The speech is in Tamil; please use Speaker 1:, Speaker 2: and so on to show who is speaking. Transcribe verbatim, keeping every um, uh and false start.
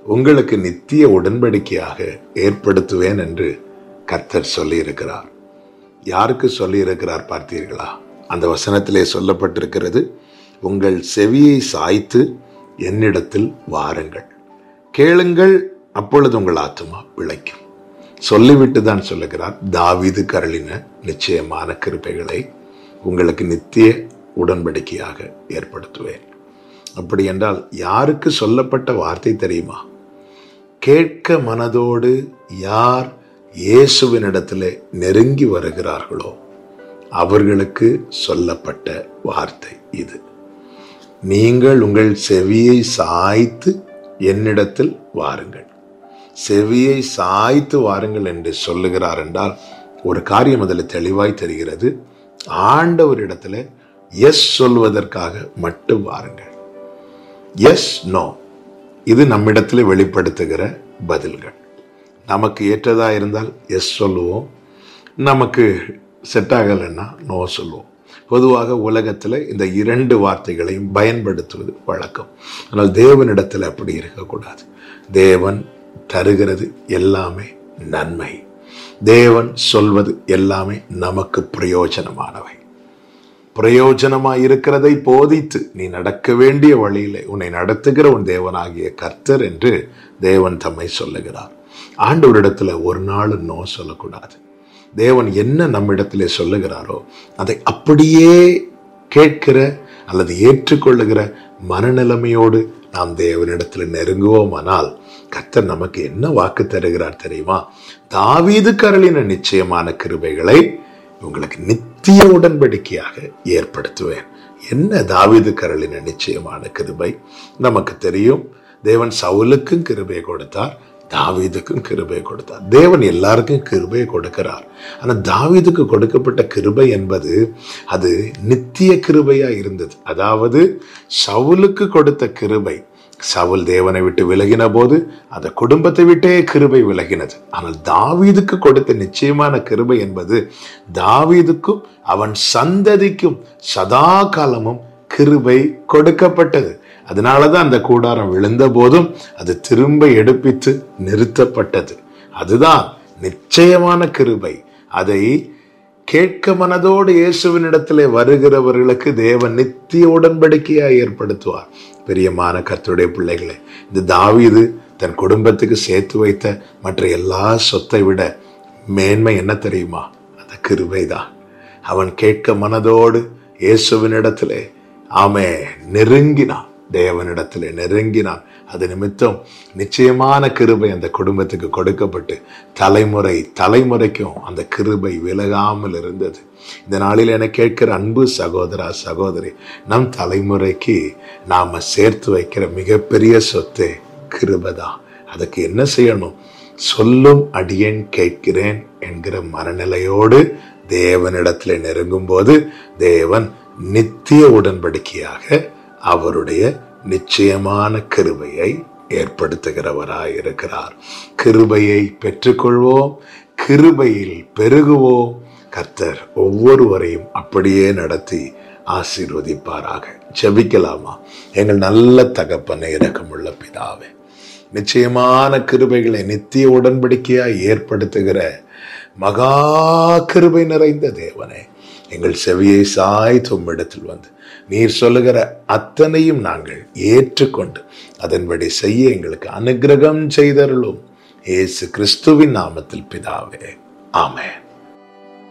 Speaker 1: உங்களுக்கு நித்திய உடன்படிக்கையாக ஏற்படுத்துவேன் என்று கர்த்தர் சொல்லி இருக்கிறார். யாருக்கு சொல்லி இருக்கிறார் பார்த்தீர்களா? அந்த வசனத்திலே சொல்லப்பட்டிருக்கிறது, உங்கள் செவியை சாய்த்து என்னிடத்தில் வாருங்கள், கேளுங்கள், அப்பொழுது உங்கள் ஆத்துமா பிழைக்கும். சொல்லிவிட்டு தான் சொல்லுகிறார், தாவீது கருளின நிச்சயமான கிருபைகளை உங்களுக்கு நித்திய உடன்படிக்கையாக ஏற்படுத்துவேன். அப்படி என்றால் யாருக்கு சொல்லப்பட்ட வார்த்தை தெரியுமா? கேட்க மனதோடு யார் இயேசுவினிடத்தில் நெருங்கி வருகிறார்களோ அவர்களுக்கு சொல்லப்பட்ட வார்த்தை இது. நீங்கள் உங்கள் செவியை சாய்த்து என்னிடத்தில் வாருங்கள். செவியை சாய்த்து வாருங்கள் என்று சொல்லுகிறார் என்றால் ஒரு காரியம் அதில் தெளிவாய் தெரிகிறது. ஆண்டவரிடத்துல எஸ் சொல்வதற்காக மட்டும் வாருங்கள். எஸ், நோ, இது நம்மிடத்தில் வெளிப்படுத்துகிற பதில்கள். நமக்கு ஏற்றதா இருந்தால் எஸ் சொல்லுவோம், நமக்கு செட் ஆகலைன்னா நோ சொல்லுவோம். பொதுவாக உலகத்தில் இந்த இரண்டு வார்த்தைகளையும் பயன்படுத்துவது வழக்கம். ஆனால் தேவனிடத்தில் அப்படி இருக்கக்கூடாது. தேவன் தருகிறது எல்லாமே நன்மை. தேவன் சொல்வது எல்லாமே நமக்கு பிரயோஜனமானவை. பிரயோஜனமாய் இருக்கிறதை போதித்து நீ நடக்க வேண்டிய வழியிலே உன்னை நடத்துகிற உன் தேவனாகிய கர்த்தர் என்று தேவன் தம்மை சொல்லுகிறார். ஆண்டவரிடத்துல ஒரு நாள் நோ சொல்லக்கூடாது. தேவன் என்ன நம்மிடத்திலே சொல்லுகிறாரோ அதை அப்படியே கேட்கிற அல்லது ஏற்றுக்கொள்ளுகிற மனநிலைமையோடு நாம் தேவனிடத்தில் நெருங்குவோமானால் கர்த்தர் நமக்கு என்ன வாக்கு தருகிறார் தெரியுமா? தாவீது கருளின நிச்சயமான கிருபைகளை உங்களுக்கு நித்திய உடன்படிக்கையாக ஏற்படுத்துவேன். என்ன தாவீது கருளின நிச்சயமான கிருபை? நமக்கு தெரியும், தேவன் சவுலுக்கும் கிருபை கொடுத்தார், தாவீதுக்கும் கிருபை கொடுத்தார். தேவன் எல்லாருக்கும் கிருபை கொடுக்கிறார். ஆனா தாவீதுக்கு கொடுக்கப்பட்ட கிருபை என்பது அது நித்திய கிருபையா இருந்தது. அதாவது சவுலுக்கு கொடுத்த கிருபை, சவுல் தேவனை விட்டு விலகின போது அந்த குடும்பத்தை விட்டே கிருபை விலகினது. ஆனால் தாவீதுக்கு கொடுத்த நிச்சயமான கிருபை என்பது தாவீதுக்கும் அவன் சந்ததிக்கும் சதா காலமும் கிருபை கொடுக்கப்பட்டது. அதனாலதான் அந்த கூடாரம் விழுந்த போதும் அது திரும்ப எடுப்பித்து நிறுத்தப்பட்டது. அதுதான் நிச்சயமான கிருபை. அதை கேட்க மனதோடு இயேசுவினிடத்திலே வருகிறவர்களுக்கு தேவன் நித்திய உடன்படிக்கையாய் ஏற்படுத்துவார். பிரியமான கர்த்தருடைய பிள்ளைகளே, இந்த தாவீது தன் குடும்பத்துக்கு சேர்த்து வைத்த மற்ற எல்லா சொத்தை விட மேன்மை என்ன தெரியுமா? அந்த கிருபை தான். அவன் கேட்க மனதோடு இயேசுவினிடத்திலே ஆமே நெருங்கினான், தேவனிடத்திலே நெருங்கினான். அது நிமித்தம் நிச்சயமான கிருபை அந்த குடும்பத்துக்கு கொடுக்கப்பட்டு தலைமுறை தலைமுறைக்கும் அந்த கிருபை விலகாமல் இருந்தது. இந்த நாளில் என கேட்கிற அன்பு சகோதரா சகோதரி, நம் தலைமுறைக்கு நாம சேர்த்து வைக்கிற மிகப்பெரிய சொத்து கிருபை தான். அதுக்கு என்ன செய்யணும்? சொல்லும் அடியேன் கேட்கிறேன் என்கிற மனநிலையோடு தேவனிடத்திலே நெருங்கும் போது தேவன் நித்திய உடன்படிக்கையாக அவருடைய நிச்சயமான கிருபையை ஏற்படுத்துகிறவராய் இருக்கிறார். கிருபையை பெற்றுக்கொள்வோம், கிருபையில் பெருகுவோம். கர்த்தர் ஒவ்வொருவரையும் அப்படியே நடத்தி ஆசீர்வதிப்பாராக. ஜெபிக்கலாமா? எங்கள் நல்ல தகப்பனை, இரக்கமுள்ள பிதாவே, நிச்சயமான கிருபைகளை நித்திய உடன்படிக்கையாய் ஏற்படுத்துகிற மகா கிருபை நிறைந்த தேவனே, எங்கள் செவியை சாய்த்து உம்மிடத்தில் வந்து நீர் சொல்லுகிற அத்தனையும் நாங்கள் ஏற்றுக்கொண்டு அதன்படி செய்ய எங்களுக்கு அனுக்கிரகம் செய்தருளும். இயேசு கிறிஸ்துவின் நாமத்தில் பிதாவே, ஆமென்.